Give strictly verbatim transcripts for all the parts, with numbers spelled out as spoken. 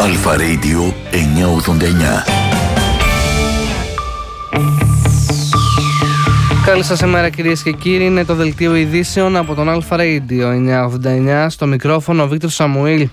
Αλφα Radio εννιακόσια ογδόντα εννιά. Καλή σας ημέρα κυρίες και κύριοι, είναι το δελτίο ειδήσεων από τον Αλφα Radio εννιακόσια ογδόντα εννιά, στο μικρόφωνο ο Βίκτορ Σαμουήλ.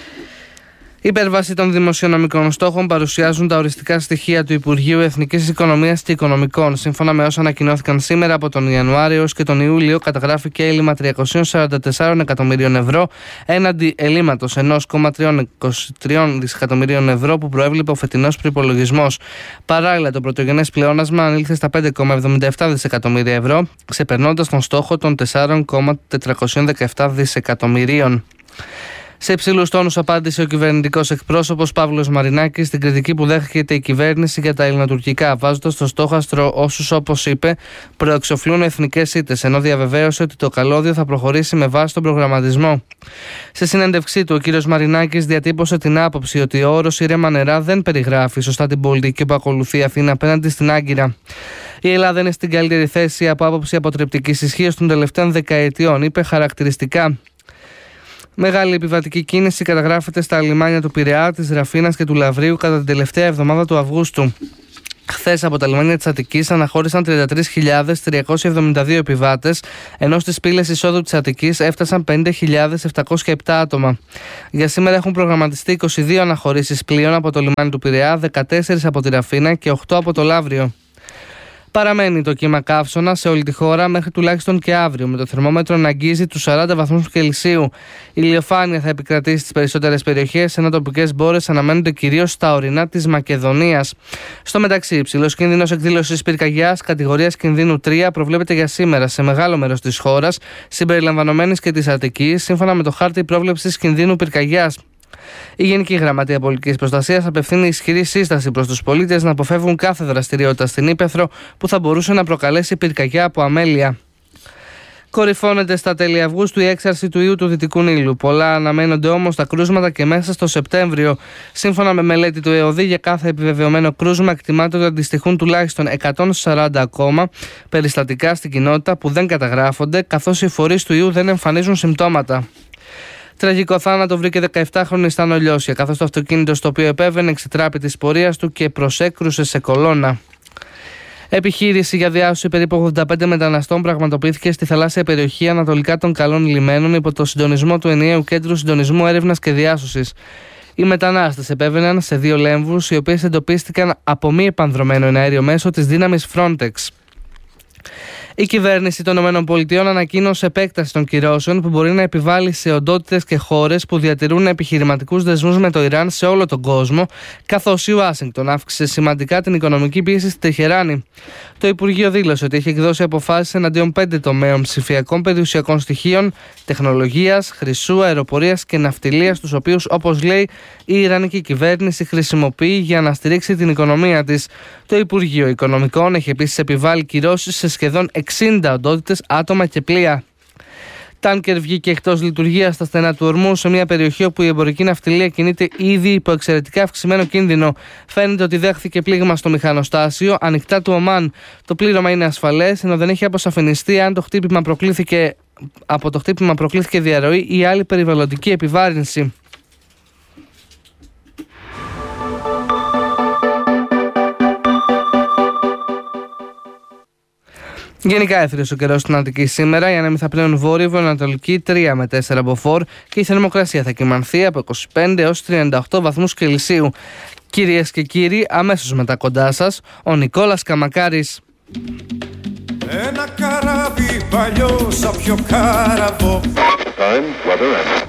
Η υπέρβαση των δημοσιονομικών στόχων παρουσιάζουν τα οριστικά στοιχεία του Υπουργείου Εθνικής Οικονομίας και Οικονομικών. Σύμφωνα με όσα ανακοινώθηκαν σήμερα, από τον Ιανουάριο έως και τον Ιούλιο καταγράφηκε έλλειμμα τριακόσια σαράντα τέσσερα εκατομμυρίων ευρώ έναντι ελλείμματος ένα κόμμα είκοσι τρία δισεκατομμυρίων ευρώ που προέβλεπε ο φετινός προϋπολογισμός. Παράλληλα, το πρωτογενές πλεόνασμα ανήλθε στα πέντε κόμμα εβδομήντα επτά δισεκατομμύρια ευρώ, ξεπερνώντας τον στόχο των τέσσερα κόμμα τετρακόσια δεκαεπτά δισεκατομμυρίων. Σε υψηλούς τόνους απάντησε ο κυβερνητικός εκπρόσωπος Παύλος Μαρινάκης στην κριτική που δέχεται η κυβέρνηση για τα ελληνοτουρκικά, βάζοντας στο στόχαστρο όσους, όπως είπε, προεξοφλούν εθνικές ήττες, ενώ διαβεβαίωσε ότι το καλώδιο θα προχωρήσει με βάση τον προγραμματισμό. Σε συνέντευξή του, ο κ. Μαρινάκης διατύπωσε την άποψη ότι ο όρος ήρεμα νερά δεν περιγράφει σωστά την πολιτική που ακολουθεί η Αθήνα απέναντι στην Άγκυρα. Η Ελλάδα είναι στην καλύτερη θέση από άποψη αποτρεπτικής ισχύως των τελευταίων δεκαετιών, είπε χαρακτηριστικά. Μεγάλη επιβατική κίνηση καταγράφεται στα λιμάνια του Πειραιά, της Ραφίνας και του Λαβρίου κατά την τελευταία εβδομάδα του Αυγούστου. Χθες από τα λιμάνια της Αττικής αναχώρησαν τριάντα τρεις χιλιάδες τριακόσιοι εβδομήντα δύο επιβάτες, ενώ στις πύλες εισόδου της Αττικής έφτασαν πενήντα χιλιάδες επτακόσια επτά άτομα. Για σήμερα έχουν προγραμματιστεί είκοσι δύο αναχωρήσεις πλοίων από το λιμάνι του Πειραιά, δεκατέσσερα από τη Ραφίνα και οκτώ από το Λαύριο. Παραμένει το κύμα καύσωνα σε όλη τη χώρα μέχρι τουλάχιστον και αύριο, με το θερμόμετρο να αγγίζει τους σαράντα βαθμούς Κελσίου. Η ηλιοφάνεια θα επικρατήσει στις περισσότερες περιοχές, ενώ τοπικές μπόρες αναμένονται κυρίως στα ορεινά της Μακεδονίας. Στο μεταξύ, υψηλός κίνδυνος εκδήλωσης πυρκαγιάς κατηγορίας κινδύνου τρία προβλέπεται για σήμερα σε μεγάλο μέρος της χώρας, συμπεριλαμβανομένης και της Αττικής, σύμφωνα με το χάρτη πρόβλεψης κινδύνου πυρκαγιάς. Η Γενική Γραμματεία Πολιτικής Προστασίας απευθύνει ισχυρή σύσταση προς τους πολίτες να αποφεύγουν κάθε δραστηριότητα στην ύπαιθρο που θα μπορούσε να προκαλέσει πυρκαγιά από αμέλεια. Κορυφώνεται στα τέλη Αυγούστου η έξαρση του ιού του Δυτικού Νείλου. Πολλά αναμένονται όμως τα κρούσματα και μέσα στο Σεπτέμβριο. Σύμφωνα με μελέτη του ΕΟΔΗ, για κάθε επιβεβαιωμένο κρούσμα εκτιμάται ότι αντιστοιχούν τουλάχιστον εκατόν σαράντα ακόμα περιστατικά στην κοινότητα που δεν καταγράφονται, καθώς οι φορείς του ιού δεν εμφανίζουν συμπτώματα. Τραγικό θάνατο βρήκε δεκαεπτάχρονη στα Νολιώσια, καθώς το αυτοκίνητο στο οποίο επέβαινε εξετράπη της πορείας του και προσέκρουσε σε κολόνα. Επιχείρηση για διάσωση περίπου ογδόντα πέντε μεταναστών πραγματοποιήθηκε στη θαλάσσια περιοχή ανατολικά των Καλών Λιμένων υπό το συντονισμό του Ενιαίου Κέντρου Συντονισμού Έρευνας και Διάσωσης. Οι μετανάστες επέβαιναν σε δύο λέμβους, οι οποίες εντοπίστηκαν από μη επανδρωμένο εναέριο μέσο της δύναμης Frontex. Η κυβέρνηση των ΗΠΑ ανακοίνωσε επέκταση των κυρώσεων που μπορεί να επιβάλλει σε οντότητες και χώρες που διατηρούν επιχειρηματικούς δεσμούς με το Ιράν σε όλο τον κόσμο, καθώς η Ουάσιγκτον αύξησε σημαντικά την οικονομική πίεση στη Τεχεράνη. Το Υπουργείο δήλωσε ότι έχει εκδώσει αποφάσεις εναντίον πέντε τομέων ψηφιακών περιουσιακών στοιχείων, τεχνολογίας, χρυσού, αεροπορίας και ναυτιλίας, τους οποίους, όπως λέει, η Ιρανική κυβέρνηση χρησιμοποιεί για να στηρίξει την οικονομία της. Το Υπουργείο Οικονομικών έχει επίσης επιβάλει κυρώσεις σε σχεδόν εξήντα οντότητες, άτομα και πλοία. Τάνκερ βγήκε εκτός λειτουργίας στα στενά του Ορμού, σε μια περιοχή όπου η εμπορική ναυτιλία κινείται ήδη υπό εξαιρετικά αυξημένο κίνδυνο. Φαίνεται ότι δέχθηκε πλήγμα στο μηχανοστάσιο ανοιχτά του Ομάν. Το πλήρωμα είναι ασφαλές, ενώ δεν έχει αποσαφινιστεί αν το χτύπημα προκλήθηκε, από το χτύπημα προκλήθηκε διαρροή ή άλλη περιβαλλοντική επιβάρυνση. Γενικά έθριος ο καιρός στην Αττική σήμερα, οι άνεμοι θα πλέουν βόρειο-ανατολική τρία με τέσσερα μποφόρ και η θερμοκρασία θα κυμανθεί από είκοσι πέντε έως τριάντα οκτώ βαθμούς Κελσίου. Κυρίες και κύριοι, αμέσως μετά κοντά σας, ο Νικόλας Καμακάρης. Ένα καράβι παλιό σαν πιο καραβό.